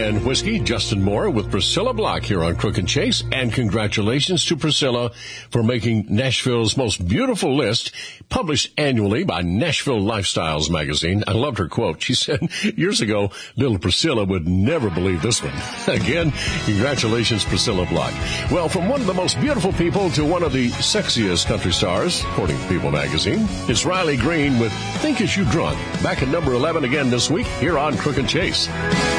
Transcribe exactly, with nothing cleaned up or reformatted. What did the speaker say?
and whiskey, Justin Moore with Priscilla Block here on Crook and Chase. And congratulations to Priscilla for making Nashville's most beautiful list, published annually by Nashville Lifestyles magazine. I loved her quote. She said, years ago, little Priscilla would never believe this one. Again, congratulations, Priscilla Block. Well, from one of the most beautiful people to one of the sexiest country stars, according to People magazine, it's Riley Green with Think As You Drunk. Back at number eleven again this week here on Crook and Chase.